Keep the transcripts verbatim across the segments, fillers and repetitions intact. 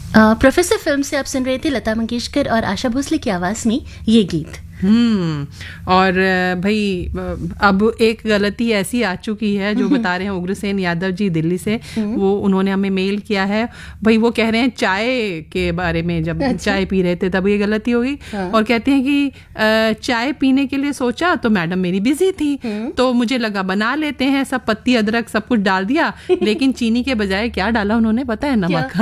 Professor film से आप सुन रहे थे लता मंगेशकर और आशा भोसले की आवाज में ये गीत। हम्म और भाई अब एक गलती ऐसी आ चुकी है जो बता रहे हैं उग्रसेन यादव जी दिल्ली से, वो उन्होंने हमें मेल किया है। भाई वो कह रहे हैं चाय के बारे में, जब अच्छा? चाय पी रहे थे तब ये गलती हो गई। हाँ। और कहते हैं कि चाय पीने के लिए सोचा तो मैडम मेरी बिजी थी, तो मुझे लगा बना लेते हैं, सब पत्ती अदरक सब कुछ डाल दिया, लेकिन चीनी के बजाय क्या डाला उन्होंने पता है? नमक।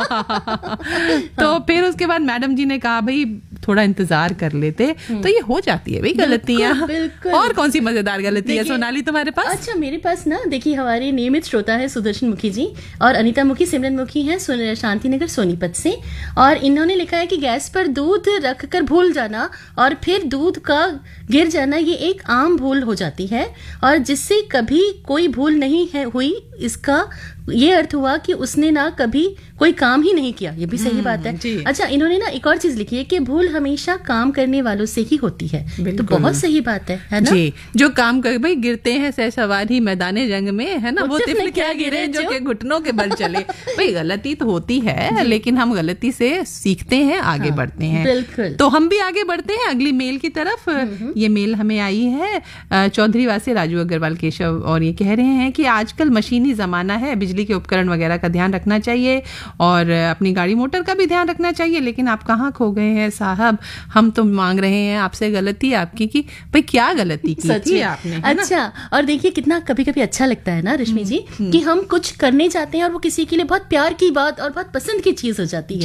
तो फिर उसके बाद मैडम जी ने कहा भाई थोड़ा इंतजार कर लेते, तो ये हो जाती है भाई गलतियां। और कौन सी मजेदार गलती है सोनाली तुम्हारे पास? अच्छा मेरे पास ना देखिए, हमारे नियमित श्रोता है सुदर्शन मुखी जी और अनीता मुखी, सिमरन मुखी हैं शांतिनगर सोनीपत से, और इन्होंने लिखा है कि गैस पर दूध रखकर भूल जाना और फिर दूध का गिर जाना ये एक आम भूल हो जाती है, और जिससे कभी कोई भूल नहीं है हुई, इसका ये अर्थ हुआ कि उसने ना कभी कोई काम ही नहीं किया। ये भी सही बात है। अच्छा इन्होंने ना एक और चीज लिखी है कि भूल हमेशा काम करने वालों से ही होती है, तो बहुत सही बात है, है ना? जी, जो काम कर भाई गिरते हैं सहसवार ही मैदाने जंग में, है ना? वो तिफल क्या गिरे जो के घुटनों के बल चले। भाई गलती तो होती है, लेकिन हम गलती से सीखते हैं, आगे हाँ, बढ़ते हैं। बिल्कुल। तो हम भी आगे बढ़ते हैं अगली मेल की तरफ। ये मेल हमें आई है चौधरी वासी राजू अग्रवाल केशव, और ये कह रहे हैं कि आजकल मशीनी जमाना है, बिजली के उपकरण वगैरह का ध्यान रखना चाहिए और अपनी गाड़ी मोटर का भी ध्यान रखना चाहिए, लेकिन आप कहाँ खो गए हैं साहब? हम तो मांग रहे हैं आपसे गलती आपकी कि भाई क्या गलती की थी आपने? अच्छा, और देखिए कितना कभी कभी अच्छा लगता है ना रश्मि जी कि हम कुछ करने जाते हैं और वो किसी के लिए बहुत प्यार की बात और बहुत पसंद की चीज हो जाती है।